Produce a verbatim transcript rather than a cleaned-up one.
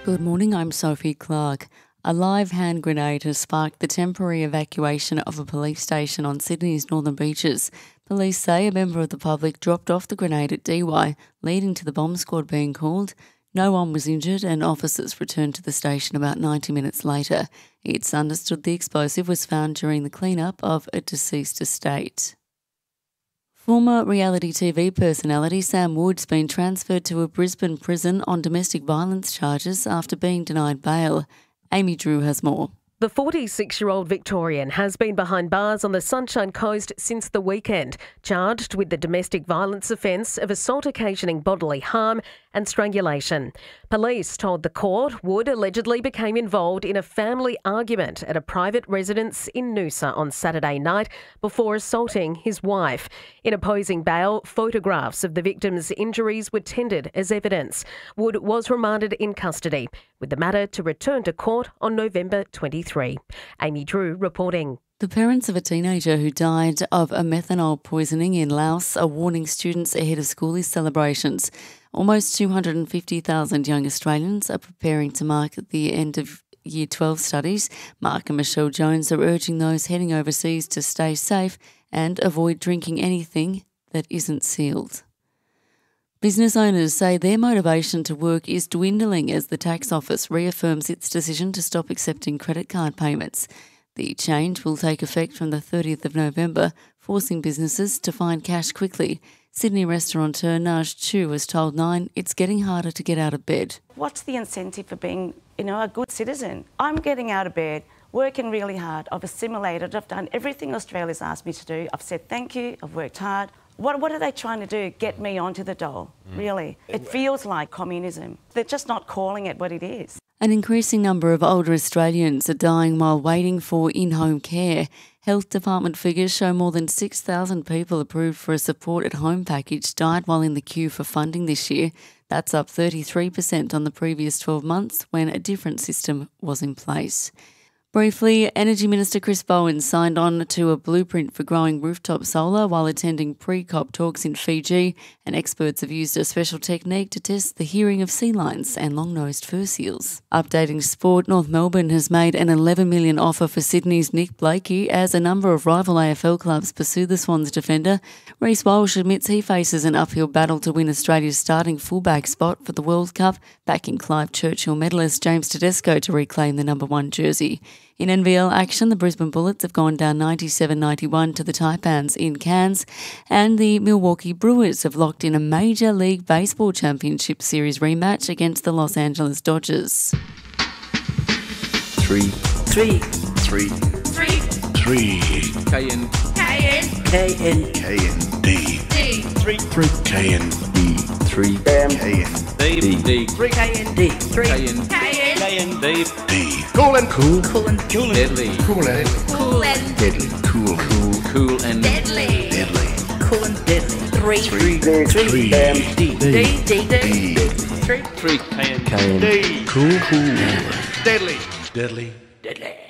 Good morning, I'm Sophie Clark. A live hand grenade has sparked the temporary evacuation of a police station on Sydney's northern beaches. Police say a member of the public dropped off the grenade at D Y, leading to the bomb squad being called. No one was injured and officers returned to the station about ninety minutes later. It's understood the explosive was found during the clean-up of a deceased estate. Former reality T V personality Sam Wood's been transferred to a Brisbane prison on domestic violence charges after being denied bail. Amy Drew has more. The forty-six-year-old Victorian has been behind bars on the Sunshine Coast since the weekend, charged with the domestic violence offence of assault occasioning bodily harm and strangulation. Police told the court Wood allegedly became involved in a family argument at a private residence in Noosa on Saturday night before assaulting his wife. In opposing bail, photographs of the victim's injuries were tendered as evidence. Wood was remanded in custody, with the matter to return to court on November twenty-third. Amy Drew reporting. The parents of a teenager who died of a methanol poisoning in Laos are warning students ahead of school celebrations. Almost two hundred fifty thousand young Australians are preparing to mark the end of Year twelve studies. Mark and Michelle Jones are urging those heading overseas to stay safe and avoid drinking anything that isn't sealed. Business owners say their motivation to work is dwindling as the tax office reaffirms its decision to stop accepting credit card payments. The change will take effect from the thirtieth of November, forcing businesses to find cash quickly. Sydney restaurateur Naj Chu has told Nine it's getting harder to get out of bed. What's the incentive for being, you know, a good citizen? I'm getting out of bed, working really hard. I've assimilated. I've done everything Australia's asked me to do. I've said thank you. I've worked hard. What, what are they trying to do? Get me onto the dole, mm. really. It feels like communism. They're just not calling it what it is. An increasing number of older Australians are dying while waiting for in-home care. Health Department figures show more than six thousand people approved for a support-at-home package died while in the queue for funding this year. That's up thirty-three percent on the previous twelve months when a different system was in place. Briefly, Energy Minister Chris Bowen signed on to a blueprint for growing rooftop solar while attending pre-COP talks in Fiji, and experts have used a special technique to test the hearing of sea lions and long-nosed fur seals. Updating sport, North Melbourne has made an eleven million dollars offer for Sydney's Nick Blakey as a number of rival A F L clubs pursue the Swans defender. Reece Walsh admits he faces an uphill battle to win Australia's starting fullback spot for the World Cup, backing Clive Churchill medalist James Tedesco to reclaim the number one jersey. In N B L action, the Brisbane Bullets have gone down ninety-seven ninety-one to the Taipans in Cairns, and the Milwaukee Brewers have locked in a Major League Baseball Championship Series rematch against the Los Angeles Dodgers. Three. Three. Three. Three. Three. K N. K N. K N. K N. D. D. Three. Three. K N. D. Three. M. K N. D. D. D. Three. K N. D. Three. K N. K N. K N. D. D. Cool and cool. Cool and cool. Deadly. Cool and Cool and deadly. Cool. Cool. Cool and Deadly. Deadly. Cool and deadly. Three. Three. Three. Three. M. D. D. D. D. D. Three. Three. K N. K N. D. Cool. Cool. Deadly. Deadly. Deadly.